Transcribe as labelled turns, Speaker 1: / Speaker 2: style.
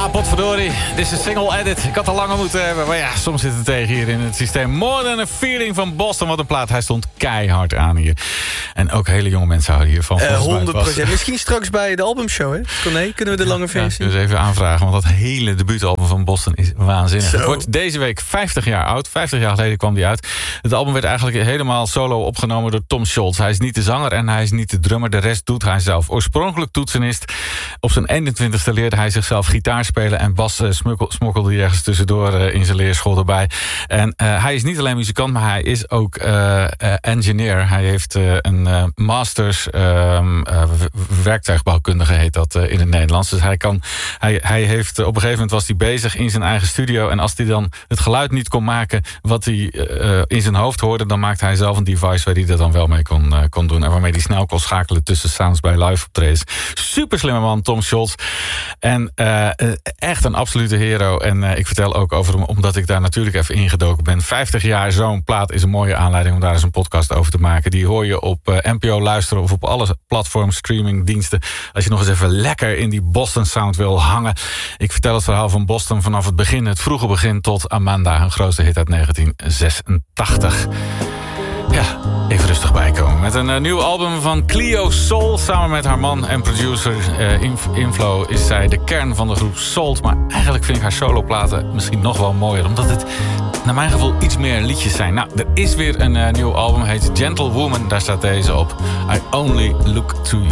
Speaker 1: Ja, potverdorie. Dit is een single edit. Ik had al langer moeten hebben. Maar ja, soms zit het tegen hier in het systeem. More Than a Feeling van Boston. Wat een plaat. Hij stond keihard aan hier. En ook hele jonge mensen houden hiervan.
Speaker 2: 100%. Misschien straks bij de albumshow, hè? Nee, kunnen we de lange versie?
Speaker 1: Ja, kunnen we eens even aanvragen. Want dat hele debuutalbum van Boston is waanzinnig.
Speaker 2: Zo.
Speaker 1: Het wordt deze week 50 jaar oud. 50 jaar geleden kwam die uit. Het album werd eigenlijk helemaal solo opgenomen door Tom Scholz. Hij is niet de zanger en hij is niet de drummer. De rest doet hij zelf. Oorspronkelijk toetsenist. Op zijn 21ste leerde hij zichzelf gitaar spelen. En bas smokkelde hij ergens tussendoor in zijn leerschool erbij. En hij is niet alleen muzikant, maar hij is ook engineer. Hij heeft een masters werktuigbouwkundige heet dat in het Nederlands. Dus hij heeft op een gegeven moment was hij bezig in zijn eigen studio. En als hij dan het geluid niet kon maken wat hij in zijn hoofd hoorde, dan maakte hij zelf een device waar hij dat dan wel mee kon doen. En waarmee hij snel kon schakelen tussen sounds bij live optredens. Super slimme man, Tom Scholz. En echt een absolute hero. En ik vertel ook over hem, omdat ik daar natuurlijk even ingedoken ben. 50 jaar zo'n plaat is een mooie aanleiding om daar eens een podcast over te maken. Die hoor je op NPO Luisteren of op alle platforms, streamingdiensten. Als je nog eens even lekker in die Boston sound wil hangen. Ik vertel het verhaal van Boston vanaf het begin, het vroege begin tot Amanda, een grootste hit uit 1986. Ja, even rustig bijkomen. Met een nieuw album van Cleo Sol. Samen met haar man en producer Inflo is zij de kern van de groep Salt. Maar eigenlijk vind ik haar soloplaten misschien nog wel mooier. Omdat het, naar mijn gevoel, iets meer liedjes zijn. Nou, er is weer een nieuw album. Heet Gentle Woman. Daar staat deze op. I Only Look To You.